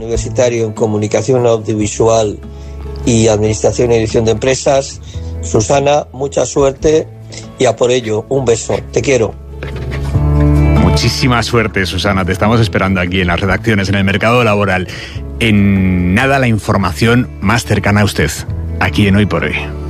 universitario en Comunicación Audiovisual y Administración y Dirección de Empresas. Susana, mucha suerte y a por ello, un beso, te quiero. Muchísima suerte, Susana, te estamos esperando aquí en las redacciones, en el mercado laboral. En nada, la información más cercana a usted, aquí en Hoy por Hoy.